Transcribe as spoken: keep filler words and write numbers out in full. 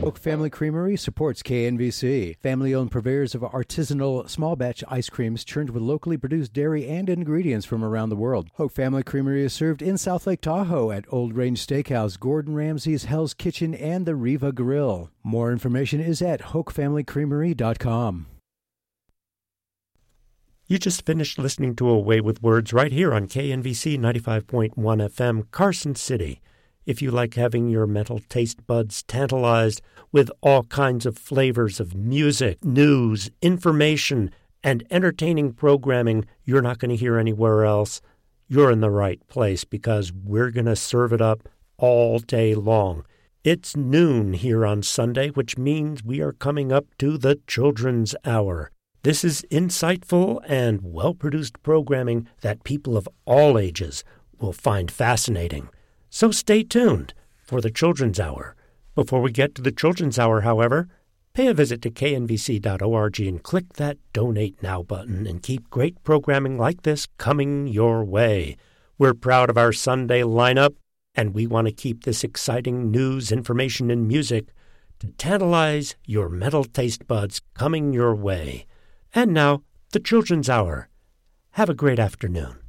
Hoke Family Creamery supports K N V C. Family-owned purveyors of artisanal small-batch ice creams churned with locally produced dairy and ingredients from around the world. Hoke Family Creamery is served in South Lake Tahoe at Old Range Steakhouse, Gordon Ramsay's Hell's Kitchen, and the Riva Grill. More information is at hoke family creamery dot com. You just finished listening to A Way with Words right here on K N V C ninety-five point one F M, Carson City. If you like having your mental taste buds tantalized with all kinds of flavors of music, news, information, and entertaining programming you're not going to hear anywhere else, you're in the right place because we're going to serve it up all day long. It's noon here on Sunday, which means we are coming up to the Children's Hour. This is insightful and well-produced programming that people of all ages will find fascinating. So stay tuned for the Children's Hour. Before we get to the Children's Hour, however, pay a visit to K N V C dot org and click that Donate Now button and keep great programming like this coming your way. We're proud of our Sunday lineup, and we want to keep this exciting news, information, and music to tantalize your mental taste buds coming your way. And now, the Children's Hour. Have a great afternoon.